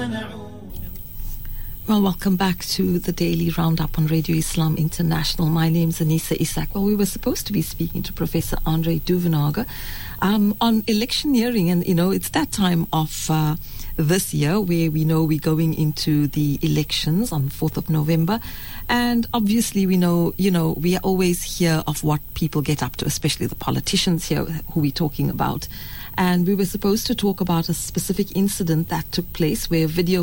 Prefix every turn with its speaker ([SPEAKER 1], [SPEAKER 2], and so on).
[SPEAKER 1] Well, welcome back to the Daily Roundup on Radio Islam International. My name's Anissa Isak. Well, we were supposed to be speaking to Professor Andre Duvenhage on electioneering, and it's that time of this year where we know we're going into the elections on the 4th of November. And obviously we know, we always hear of what people get up to, especially the politicians here who we're talking about. And we were supposed to talk about a specific incident that took place where video